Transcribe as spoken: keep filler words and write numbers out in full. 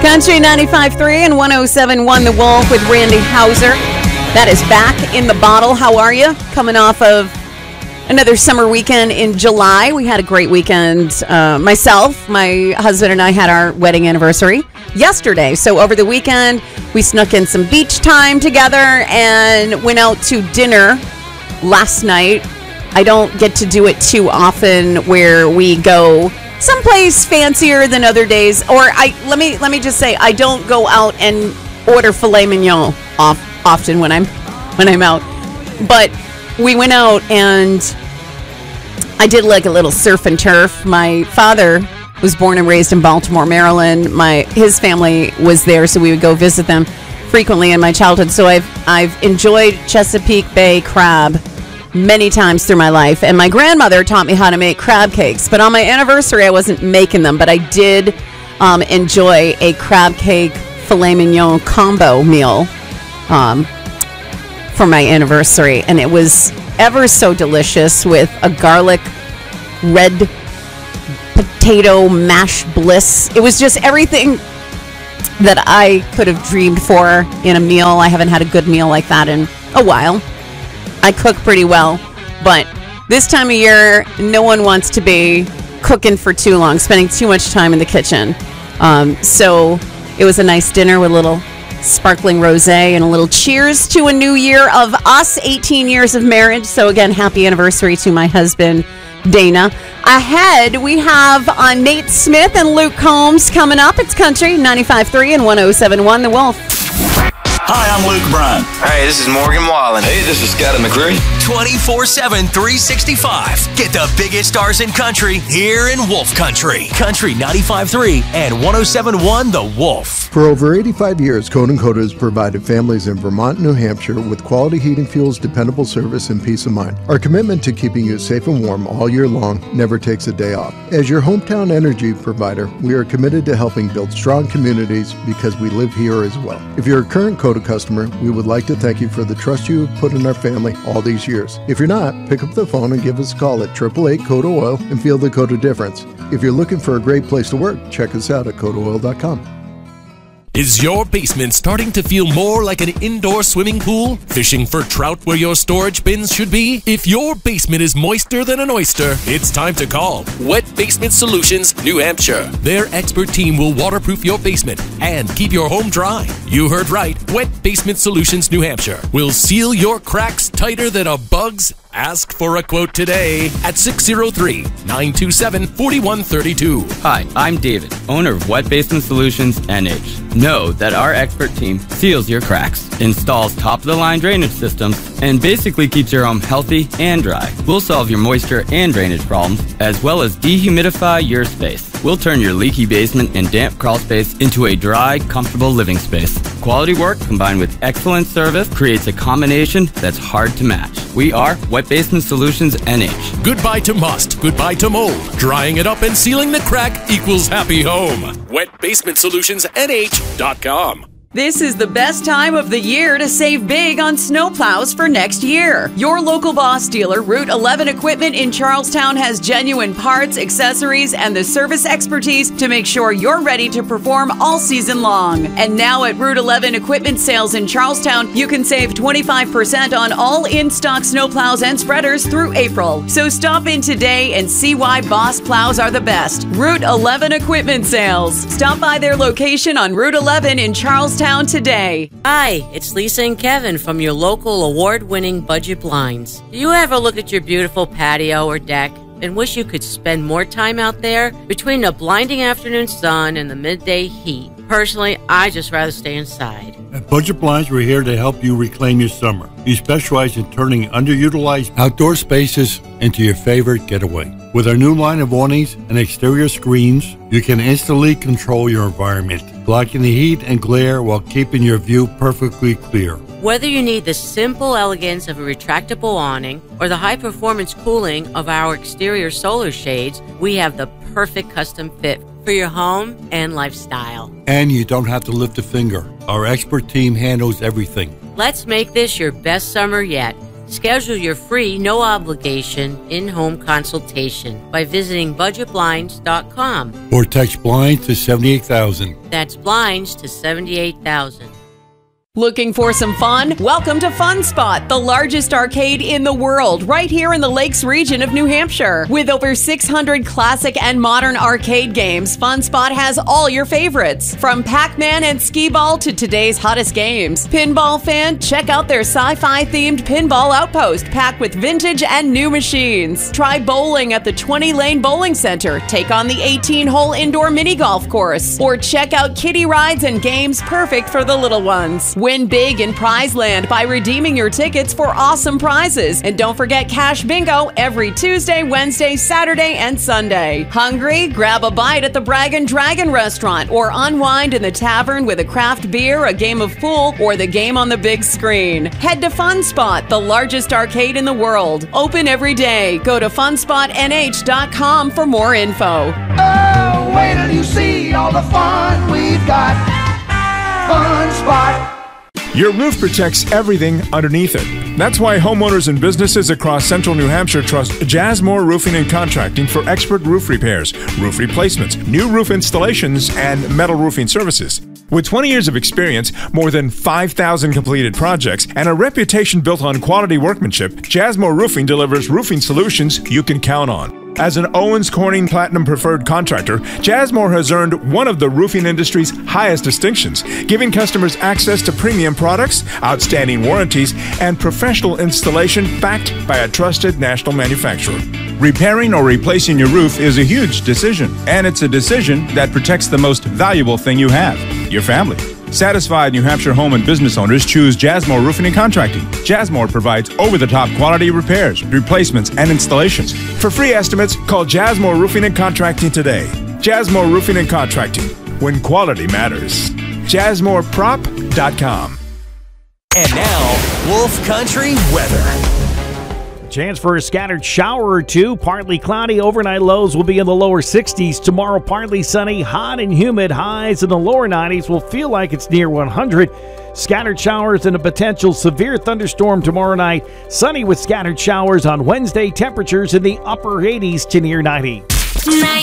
Country ninety-five point three and one oh seven point one The Wolf with Randy Hauser. That is back in the bottle. How are you? Coming off of another summer weekend in July. We had a great weekend. Uh, myself, my husband, and I had our wedding anniversary yesterday. So over the weekend, we snuck in some beach time together and went out to dinner last night. I don't get to do it too often where we go someplace fancier than other days. Or I let me let me just say I don't go out and order filet mignon off often when I'm when I'm out. But we went out and I did like a little surf and turf. My father was born and raised in Baltimore, Maryland. My his family was there, so we would go visit them frequently in my childhood. So I've I've enjoyed Chesapeake Bay crab many times through my life. And my grandmother taught me how to make crab cakes. But on my anniversary, I wasn't making them, but I did um, enjoy a crab cake filet mignon combo meal um, for my anniversary. And it was ever so delicious with a garlic red potato mash bliss. It was just everything that I could have dreamed for in a meal. I haven't had a good meal like that in a while. I cook pretty well, but this time of year, no one wants to be cooking for too long, spending too much time in the kitchen. Um, so it was a nice dinner with a little sparkling rosé and a little cheers to a new year of us, eighteen years of marriage. So again, happy anniversary to my husband, Dana. Ahead, we have uh, Nate Smith and Luke Combs coming up. It's Country ninety-five point three and one oh seven point one The Wolf. Hi, I'm Luke Bryan. Hey, this is Morgan Wallen. Hey, this is Scotty McCreery. twenty-four seven, three sixty-five. Get the biggest stars in country here in Wolf Country. Country ninety-five point three and one oh seven point one The Wolf. For over eighty-five years, Code and Coda has provided families in Vermont and New Hampshire with quality heating fuels, dependable service, and peace of mind. Our commitment to keeping you safe and warm all year long never takes a day off. As your hometown energy provider, we are committed to helping build strong communities because we live here as well. If you're a current Coda customer, we would like to thank you for the trust you have put in our family all these years. If you're not, pick up the phone and give us a call at eight eight eight Coda Oil and feel the Coda difference. If you're looking for a great place to work, check us out at coda oil dot com. Is your basement starting to feel more like an indoor swimming pool? Fishing for trout where your storage bins should be? If your basement is moister than an oyster, it's time to call Wet Basement Solutions, New Hampshire. Their expert team will waterproof your basement and keep your home dry. You heard right. Wet Basement Solutions, New Hampshire will seal your cracks tighter than a bug's. Ask for a quote today at six oh three, nine two seven, four one three two. Hi, I'm David, owner of Wet Basement Solutions N H. Know that our expert team seals your cracks, installs top-of-the-line drainage systems, and basically keeps your home healthy and dry. We'll solve your moisture and drainage problems, as well as dehumidify your space. We'll turn your leaky basement and damp crawl space into a dry, comfortable living space. Quality work combined with excellent service creates a combination that's hard to match. We are Wet Basement Solutions N H. Goodbye to must, goodbye to mold. Drying it up and sealing the crack equals happy home. Wet Basement Solutions N H dot com. This is the best time of the year to save big on snowplows for next year. Your local Boss dealer, Route eleven Equipment in Charlestown, has genuine parts, accessories, and the service expertise to make sure you're ready to perform all season long. And now at Route eleven Equipment Sales in Charlestown, you can save twenty-five percent on all in-stock snowplows and spreaders through April. So stop in today and see why Boss plows are the best. Route eleven Equipment Sales. Stop by their location on Route eleven in Charlestown today. Hi, it's Lisa and Kevin from your local award-winning Budget Blinds. Do you ever look at your beautiful patio or deck and wish you could spend more time out there between the blinding afternoon sun and the midday heat? Personally, I just rather stay inside. At Budget Blinds, we're here to help you reclaim your summer. We specialize in turning underutilized outdoor spaces into your favorite getaway. With our new line of awnings and exterior screens, you can instantly control your environment, blocking the heat and glare while keeping your view perfectly clear. Whether you need the simple elegance of a retractable awning or the high-performance cooling of our exterior solar shades, we have the perfect custom fit for your home and lifestyle. And you don't have to lift a finger. Our expert team handles everything. Let's make this your best summer yet. Schedule your free, no obligation, in-home consultation by visiting budget blinds dot com. Or text blinds to seventy-eight thousand. That's blinds to seventy-eight thousand. Looking for some fun? Welcome to Fun Spot, the largest arcade in the world, right here in the Lakes region of New Hampshire. With over six hundred classic and modern arcade games, Fun Spot has all your favorites. From Pac-Man and Skee-Ball to today's hottest games. Pinball fan, check out their sci-fi themed pinball outpost packed with vintage and new machines. Try bowling at the twenty lane bowling center. Take on the eighteen hole indoor mini golf course. Or check out kiddie rides and games perfect for the little ones. Win big in Prizeland by redeeming your tickets for awesome prizes. And don't forget Cash Bingo every Tuesday, Wednesday, Saturday, and Sunday. Hungry? Grab a bite at the Bragg Dragon restaurant or unwind in the tavern with a craft beer, a game of pool, or the game on the big screen. Head to Fun Spot, the largest arcade in the world. Open every day. Go to fun spot n h dot com for more info. Oh, wait till you see all the fun we've got. Fun Spot. Your roof protects everything underneath it. That's why homeowners and businesses across central New Hampshire trust Jasmore Roofing and Contracting for expert roof repairs, roof replacements, new roof installations, and metal roofing services. With twenty years of experience, more than five thousand completed projects, and a reputation built on quality workmanship, Jasmore Roofing delivers roofing solutions you can count on. As an Owens Corning Platinum Preferred Contractor, Jasmore has earned one of the roofing industry's highest distinctions, giving customers access to premium products, outstanding warranties, and professional installation backed by a trusted national manufacturer. Repairing or replacing your roof is a huge decision, and it's a decision that protects the most valuable thing you have, your family. Satisfied New Hampshire home and business owners choose Jasmore Roofing and Contracting. Jasmore provides over-the-top quality repairs, replacements, and installations. For free estimates, call Jasmore Roofing and Contracting today. Jasmore Roofing and Contracting, when quality matters. jasmore prop dot com. And now, Wolf Country weather. Chance for a scattered shower or two. Partly cloudy. Overnight lows will be in the lower sixties. Tomorrow, partly sunny, hot and humid. Highs in the lower nineties will feel like it's near one hundred. Scattered showers and a potential severe thunderstorm tomorrow night. Sunny with scattered showers on Wednesday. Temperatures in the upper eighties to near ninety.